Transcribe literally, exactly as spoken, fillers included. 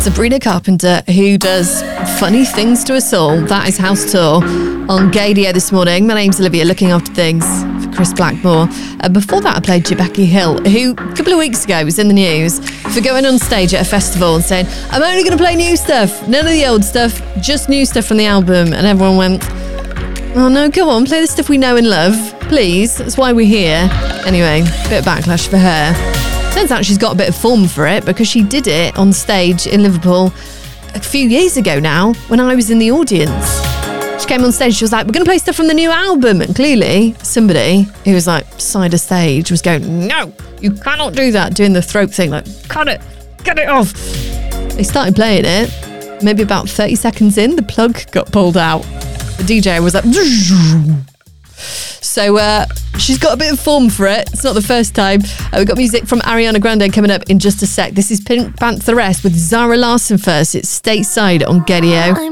Sabrina Carpenter, who does funny things to us all. That is House Tour on Gaydio this morning. My name's Olivia, looking after things for Chris Blackmore. Uh, before that, I played Becky Hill, who a couple of weeks ago was in the news for going on stage at a festival and saying, I'm only going to play new stuff, none of the old stuff, just new stuff from the album. And everyone went, oh no, go on, play the stuff we know and love, please. That's why we're here. Anyway, bit of backlash for her. Turns out she's got a bit of form for it because she did it on stage in Liverpool a few years ago now when I was in the audience. She came on stage, she was like, we're going to play stuff from the new album. And clearly somebody who was like side of stage was going, no, you cannot do that, doing the throat thing, like, cut it, cut it off. They started playing it. Maybe about thirty seconds in, the plug got pulled out. The D J was like, so uh, she's got a bit of form for it. It's not the first time. Uh, we've got music from Ariana Grande coming up in just a sec. This is Pink Pantheress with Zara Larsson first. It's Stateside on Gaydio.